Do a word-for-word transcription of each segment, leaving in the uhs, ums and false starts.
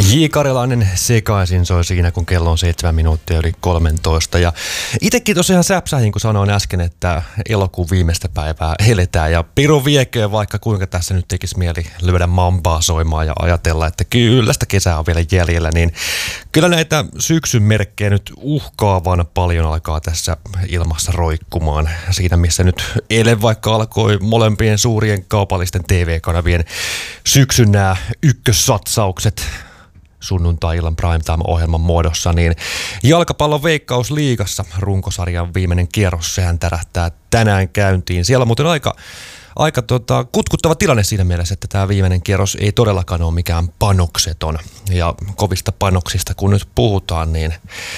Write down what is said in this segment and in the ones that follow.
J. Karjalainen sekaisin soi siinä, kun kello on seitsemän minuuttia yli kolmetoista. Ja itekin tosiaan säpsähin, kun sanoin äsken, että elokuun viimeistä päivää eletään. Ja piru vieköön, vaikka kuinka tässä nyt tekisi mieli lyödä mambaa soimaan ja ajatella, että kyllä sitä kesää on vielä jäljellä. Niin kyllä näitä syksyn merkkejä nyt uhkaavan paljon alkaa tässä ilmassa roikkumaan. Siinä missä nyt eilen vaikka alkoi molempien suurien kaupallisten T V-kanavien syksyn nämä ykkössatsaukset sunnuntai-illan primetime-ohjelman muodossa, niin jalkapallon Veikkausliigassa runkosarjan viimeinen kierros, sehän tärähtää tänään käyntiin. Siellä on muuten aika, aika tota, kutkuttava tilanne siinä mielessä, että tämä viimeinen kierros ei todellakaan ole mikään panokseton. Ja kovista panoksista, kun nyt puhutaan, niin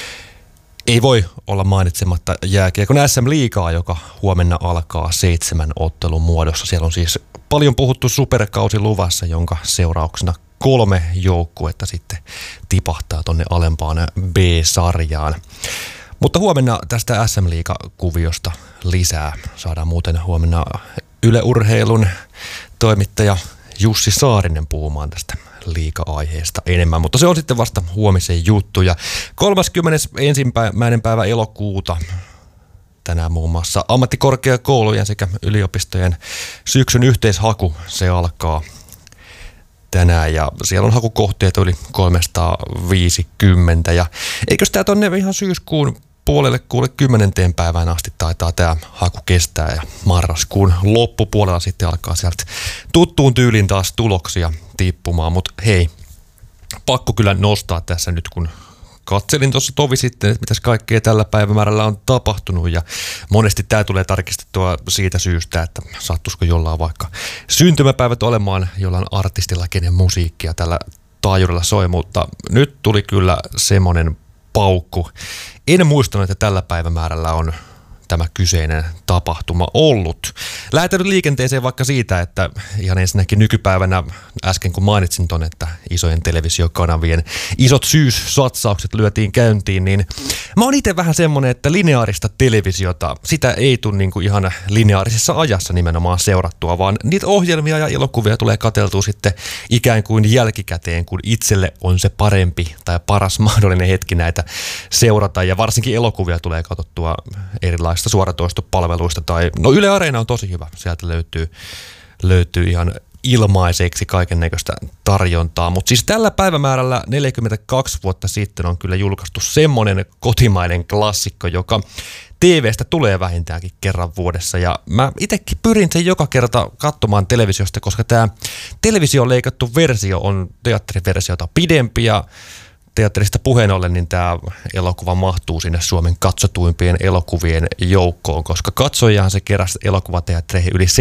ei voi olla mainitsematta jääkiekon S M-liigaa, joka huomenna alkaa seitsemän ottelun muodossa. Siellä on siis paljon puhuttu superkausi luvassa, jonka seurauksena kolme joukkuetta sitten tipahtaa tonne alempaan B-sarjaan. Mutta huomenna tästä S M-liiga-kuviosta lisää. Saadaan muuten huomenna Yle Urheilun toimittaja Jussi Saarinen puhumaan tästä liiga-aiheesta enemmän, mutta se on sitten vasta huomisen juttu. Ja kolmaskymmenesensimmäinen päivä elokuuta tänään muun muassa ammattikorkeakoulujen sekä yliopistojen syksyn yhteishaku, se alkaa tänään ja siellä on hakukohteet yli kolmesataaviisikymmentä ja eikös tää tonne ihan syyskuun puolelle kuule kymmenenteen päivään asti taitaa tämä haku kestää ja marraskuun loppupuolella sitten alkaa sieltä tuttuun tyyliin taas tuloksia tippumaan, mutta hei, pakko kyllä nostaa tässä nyt kun katselin tuossa tovi sitten, että mitäs kaikkea tällä päivämäärällä on tapahtunut ja monesti tämä tulee tarkistettua siitä syystä, että sattuisiko jollain vaikka syntymäpäivät olemaan jollain artistilla, kenen musiikkia tällä taajuudella soi, mutta nyt tuli kyllä semmoinen paukku. En muistanut, että tällä päivämäärällä on tämä kyseinen tapahtuma ollut. Lähetään liikenteeseen vaikka siitä, että ihan ensinnäkin nykypäivänä, äsken kun mainitsin ton, että isojen televisiokanavien isot syyssatsaukset lyötiin käyntiin, niin mä oon itse vähän semmonen, että lineaarista televisiota, sitä ei tule niinku ihan lineaarisessa ajassa nimenomaan seurattua, vaan niitä ohjelmia ja elokuvia tulee katseltua sitten ikään kuin jälkikäteen, kun itselle on se parempi tai paras mahdollinen hetki näitä seurata, ja varsinkin elokuvia tulee katsottua erilaisista suoratoistopalveluista tai, no Yle Areena on tosi hyvä, sieltä löytyy, löytyy ihan ilmaiseksi kaiken näköistä tarjontaa, mutta siis tällä päivämäärällä neljäkymmentäkaksi vuotta sitten on kyllä julkaistu semmoinen kotimainen klassikko, joka T V:stä tulee vähintäänkin kerran vuodessa ja mä itsekin pyrin sen joka kerta katsomaan televisiosta, koska tämä televisioon leikattu versio on teatteriversiota pidempi ja teatterista puheen ollen, niin tämä elokuva mahtuu sinne Suomen katsotuimpien elokuvien joukkoon, koska katsojahan se keräsi elokuvateattereihin yli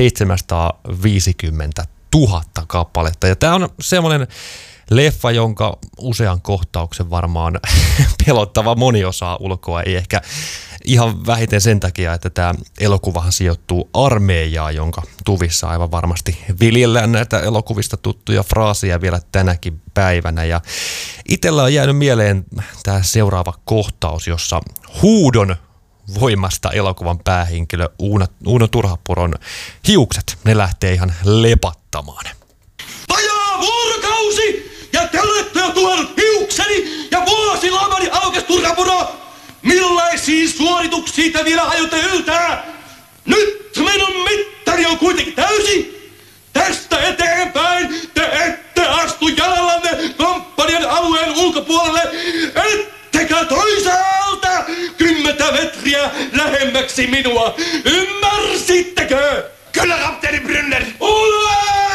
seitsemänsataaviisikymmentätuhatta kappaletta. Ja tämä on semmoinen leffa, jonka usean kohtauksen varmaan pelottava moni osaa ulkoa. Ei ehkä ihan vähiten sen takia, että tämä elokuvahan sijoittuu armeijaan, jonka tuvissa aivan varmasti viljellään näitä elokuvista tuttuja fraaseja vielä tänäkin päivänä. Ja itsellä on jäänyt mieleen tämä seuraava kohtaus, jossa huudon voimasta elokuvan päähenkilö Uuno, Uuno Turhapuron hiukset, ne lähtee ihan lepattamaan. Vajaa vuorokausi ja te olette jo tuonut hiukseni ja vuosilamani aukes Turhapuro. Millaisiin suorituksiin te vielä aiotte yltää? Nyt minun mittari on kuitenkin täysi. Tästä eteenpäin te ette astu jalallanne komppanian alueen ulkopuolelle, ettekä toisaalta kymmentä metriä lähemmäksi minua. Ymmärsittekö? Kyllä, kapteeni Brynner. Ole!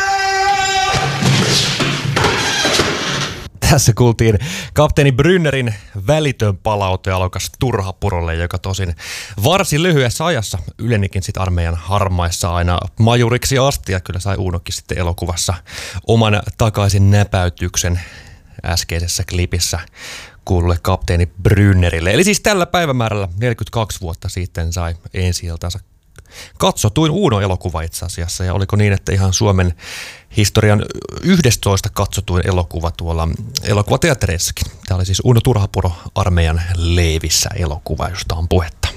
Tässä kuultiin kapteeni Brynnerin välitön palaute alokas Turhapurolle, joka tosin varsin lyhyessä ajassa ylenikin sit armeijan harmaissa aina majuriksi asti, ja kyllä sai Uunokin sitten elokuvassa oman takaisin näpäytyksen äskeisessä klipissä kuululle kapteeni Brynnerille. Eli siis tällä päivämäärällä neljäkymmentäkaksi vuotta sitten sai ensi-iltansa katsotuin Uuno-elokuva itse asiassa, ja oliko niin, että ihan Suomen historian yhdestoista katsotuin elokuva tuolla elokuvateattereissakin. Tämä oli siis Uuno Turhapuro armeijan leivissä elokuva, josta on puhetta.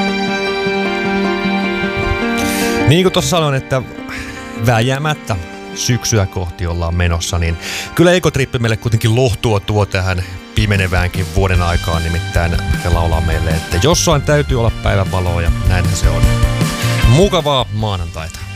Niin kuin tuossa sanoin, että vääjäämättä syksyä kohti ollaan menossa, niin kyllä ekotrippi meille kuitenkin lohtua tuo tähän pimeneväänkin vuoden aikaan, nimittäin he laulaa meille, että jossain täytyy olla päivänvaloa ja näinhän se on. Mukavaa maanantaita.